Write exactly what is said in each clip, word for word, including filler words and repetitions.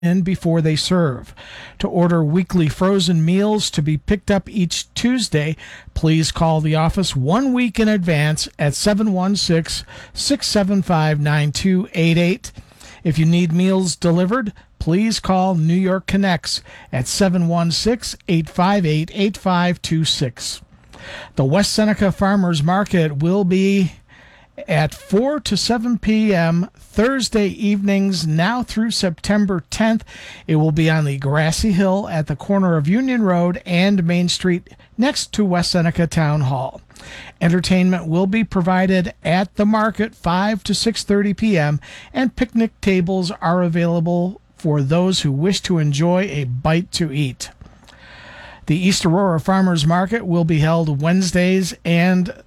in before they serve. To order weekly frozen meals to be picked up each Tuesday, please call the office one week in advance at seven one six, six seven five, nine two eight eight. If you need meals delivered, please call New York Connects at seven one six, eight five eight, eight five two six. The West Seneca Farmers Market will be at four to seven p.m. Thursday evenings now through September tenth. It will be on the grassy hill at the corner of Union Road and Main Street next to West Seneca Town Hall. Entertainment will be provided at the market five to six thirty p.m. and picnic tables are available for those who wish to enjoy a bite to eat. The East Aurora Farmers Market will be held Wednesdays and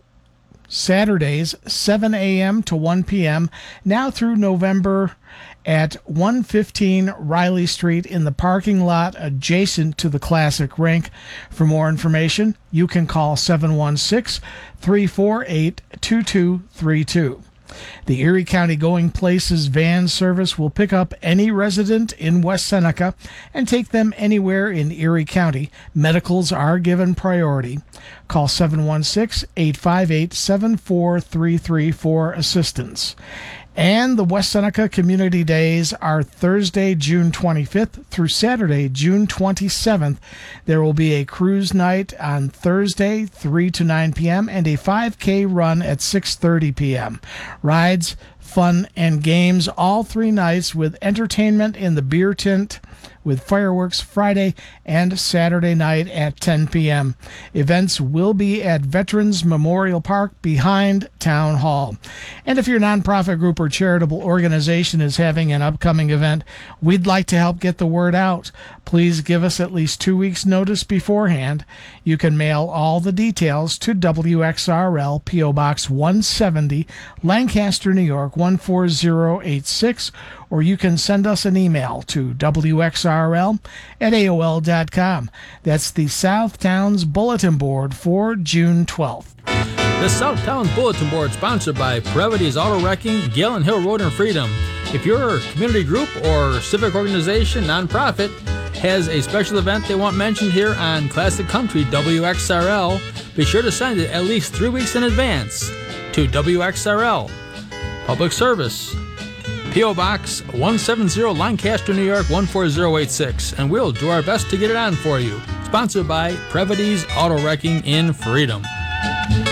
Saturdays, seven a.m. to one p.m., now through November at one fifteen Riley Street in the parking lot adjacent to the Classic Rink. For more information, you can call seven one six, three four eight, two two three two. The Erie County Going Places van service will pick up any resident in West Seneca and take them anywhere in Erie County. Medicals are given priority. Call seven one six, eight five eight, seven four three three for assistance. And the West Seneca Community Days are Thursday, June twenty-fifth through Saturday, June twenty-seventh. There will be a cruise night on Thursday, three to nine p.m., and a five K run at six thirty p.m. Rides, fun, and games all three nights with entertainment in the beer tent with fireworks Friday and Saturday night at ten p.m. Events will be at Veterans Memorial Park behind Town Hall. And if your nonprofit group or charitable organization is having an upcoming event, we'd like to help get the word out. Please give us at least two weeks' notice beforehand. You can mail all the details to W X R L, P O. Box one seventy, Lancaster, New York, one four zero eight six, or you can send us an email to W X R L at A O L dot com. That's the South Towns Bulletin Board for June twelfth. The South Towns Bulletin Board sponsored by Brevity's Auto Wrecking, Galen Hill Road in Freedom. If your community group or civic organization, nonprofit, has a special event they want mentioned here on Classic Country W X R L, be sure to send it at least three weeks in advance to W X R L. Public Service, P O. Box one seventy, Lancaster, New York, one four zero eight six, and we'll do our best to get it on for you. Sponsored by Brevity's Auto Wrecking in Freedom.